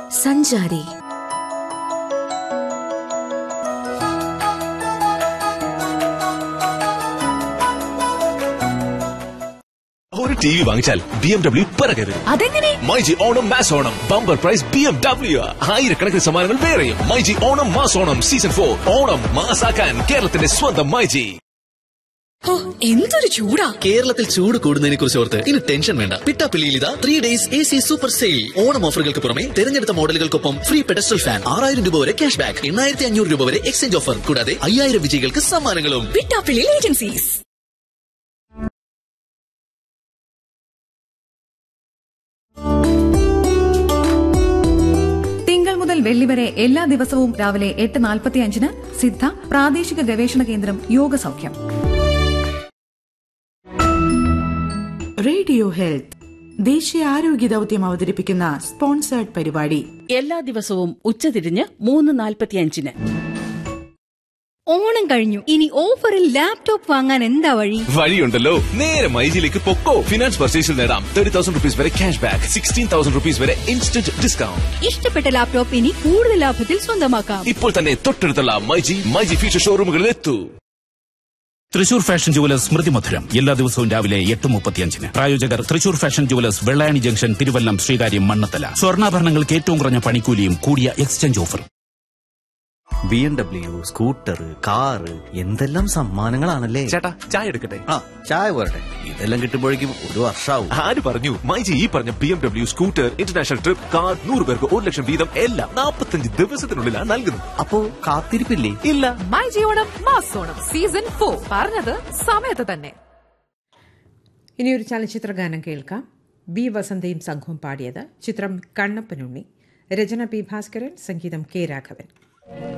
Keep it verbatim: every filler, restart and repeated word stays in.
സഞ്ചാരി. ഒരു T V വാങ്ങിച്ചാൽ ബി എം ഡബ്ല്യു പിറകരുത്. അതെങ്ങനെ? MyG Onam mass Onam bumper prize B M W. ആയിരക്കണക്കിന് സമ്മാനങ്ങൾ വേറെയും. MyG Onam mass Onam season four. Onam മാസാക്കാൻ കേരളത്തിന്റെ സ്വന്തം മൈജി. എന്തൊരു ചൂടാ! കേരളത്തിൽ ചൂട് കൂടുന്നതിനെ കുറിച്ച് ഓർത്ത് ഇനി ടെൻഷൻ വേണ്ട. പിട്ടാപ്പിള്ളിയിൽ ഇതാ three days A C super sale. Onam ഓഫറുകൾക്ക് പുറമെ തെരഞ്ഞെടുത്ത മോഡലുകൾക്കൊപ്പം ഫ്രീ പെഡസ്റ്റൽ ഫാൻ, ആറായിരം രൂപ വരെ ക്യാഷ് ബാക്ക്, എണ്ണായിരത്തി അഞ്ഞൂറ് രൂപ വരെ എക്സ്ചേഞ്ച് ഓഫർ, കൂടാതെ അയ്യായിരം വിജയികൾക്ക് സമ്മാനങ്ങളും. പിട്ടാപ്പിള്ളി ഏജൻസീസ്. തിങ്കൾ മുതൽ വെള്ളി വരെ എല്ലാ ദിവസവും രാവിലെ എട്ട് നാൽപ്പത്തി അഞ്ചിന് സിദ്ധ പ്രാദേശിക ഗവേഷണ കേന്ദ്രം യോഗ സൗഖ്യം. റേഡിയോ ഹെൽത്ത് ദേശീയ ആരോഗ്യ ദൌത്യം അവതരിപ്പിക്കുന്ന സ്പോൺസേർഡ് പരിപാടി എല്ലാ ദിവസവും ഉച്ചതിരിഞ്ഞ് മൂന്ന് നാൽപ്പത്തിയഞ്ചിന്. ഓണം കഴിഞ്ഞു, ഇനി ഓഫറിൽ ലാപ്ടോപ്പ് വാങ്ങാൻ എന്താ വഴി? വഴിയുണ്ടല്ലോ, നേരെ മൈജിയിലേക്ക് പൊക്കോ. ഫിനാൻസ് പർച്ചേസിൽ നേടാം തേർട്ടി തൗസൻഡ് റുപ്പീസ് വരെ cash back, sixteen thousand rupees വരെ ഇൻസ്റ്റന്റ് ഡിസ്കൗണ്ട്. ഇഷ്ടപ്പെട്ട ലാപ്ടോപ്പ് ഇനി കൂടുതൽ ലാഭത്തിൽ സ്വന്തമാക്കാം. ഇപ്പോൾ തന്നെ തൊട്ടടുത്തുള്ള myG myG future ഷോറൂമുകളിൽ എത്തൂ. Thrissur fashion jewellers സ്മൃതി മധുരം എല്ലാ ദിവസവും രാവിലെ എട്ട് മുപ്പത്തിയഞ്ചിന്. പ്രായോജകർ Thrissur fashion jewellers, Vellayani junction, Thiruvallam, Sreekaryam, Mannathala. സ്വർണ്ണാഭരണങ്ങൾക്ക് ഏറ്റവും കുറഞ്ഞ പണിക്കൂലിയും കൂടിയ എക്സ്ചേഞ്ച് ഓഫറും. B M W, scooter, car, എന്തെല്ലാം സമ്മാനങ്ങളാണല്ലേ. ചേട്ടാ, ചായ എടുക്കട്ടെ? ആ, ചായ പോരട്ടെ. ഇതെല്ലാം കിട്ടുമ്പോഴേക്കും ഒരു വർഷാവും. ആര് പറഞ്ഞു? മൈജി ഈ പറഞ്ഞ B M W, scooter, international trip, car, നൂറ് പേർക്ക് ഒരു ലക്ഷം വീതം എല്ലാം നാൽപ്പത്തഞ്ച് ദിവസത്തിനുള്ളിലാണ് നൽകുന്നത്. അപ്പോ കാത്തിരിപ്പില്ലേ? ഇല്ല. MyG Onam mass Onam season four പറഞ്ഞത് സമയത്ത് തന്നെ. ഇനിയൊരു ചലച്ചിത്ര ഗാനം കേൾക്കാം. ബി വസന്തയും സംഘവും പാടിയത്. ചിത്രം കണ്ണപ്പനുണ്ണി. രചന പി ഭാസ്കരൻ, സംഗീതം കെ രാഘവൻ.